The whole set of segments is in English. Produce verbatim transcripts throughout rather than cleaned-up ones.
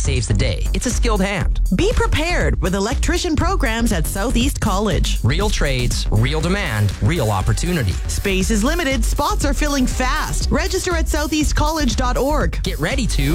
saves the day. It's a skilled hand. Be prepared with electrician programs at Southeast College. Real trades, real demand, real opportunity. Space is limited. Spots are filling fast. Register at southeast college dot org. Get ready to...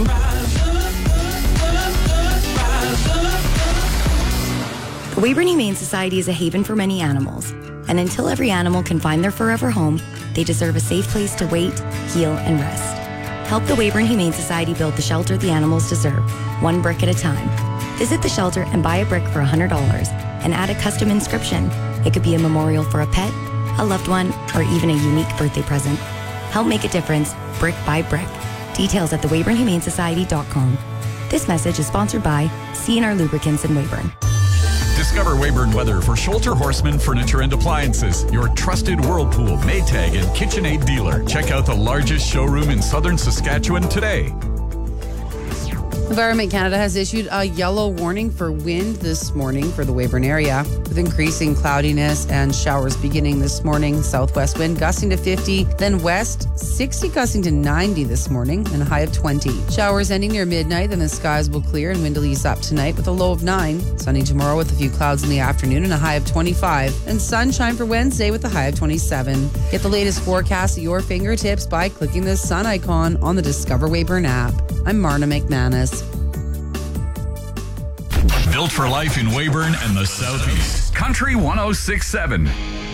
The Weyburn Humane Society is a haven for many animals. And until every animal can find their forever home, they deserve a safe place to wait, heal, and rest. Help the Weyburn Humane Society build the shelter the animals deserve, one brick at a time. Visit the shelter and buy a brick for one hundred dollars and add a custom inscription. It could be a memorial for a pet, a loved one, or even a unique birthday present. Help make a difference, brick by brick. Details at the weyburn humane society dot com. This message is sponsored by C and R Lubricants in Weyburn. Discover Weyburn Weather for Schulter Horseman Furniture and Appliances, your trusted Whirlpool, Maytag, and KitchenAid dealer. Check out the largest showroom in southern Saskatchewan today. Environment Canada has issued a yellow warning for wind this morning for the Weyburn area, with increasing cloudiness and showers beginning this morning. Southwest wind gusting to fifty, then west sixty gusting to ninety this morning, and a high of twenty. Showers ending near midnight, then the skies will clear and wind will ease up tonight with a low of nine. Sunny tomorrow with a few clouds in the afternoon and a high of twenty-five. And sunshine for Wednesday with a high of twenty-seven. Get the latest forecast at your fingertips by clicking the sun icon on the Discover Weyburn app. I'm Marna McManus. Built for life in Weyburn and the Southeast. Country one oh six point seven.